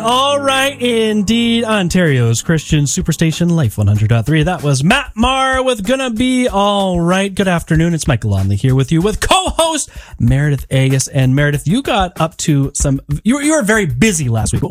All right, indeed. Ontario's Christian Superstation, Life 100.3. That was Matt Maher with Gonna Be All Right. Good afternoon. It's Michael Lonley here with you with co-host Meredith Agus. And Meredith, you got up to you were very busy last week.